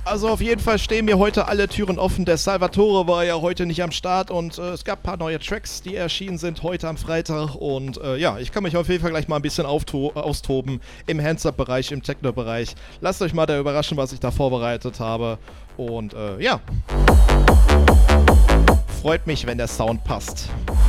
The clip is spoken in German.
Also auf jeden Fall stehen mir heute alle Türen offen. Der Salvatore war ja heute nicht am Start und es gab ein paar neue Tracks, die erschienen sind heute am Freitag. Und ja, ich kann mich auf jeden Fall gleich mal ein bisschen austoben im Hands-Up-Bereich, im Techno-Bereich. Lasst euch mal da überraschen, was ich da vorbereitet habe. Und ja, freut mich, wenn der Sound passt.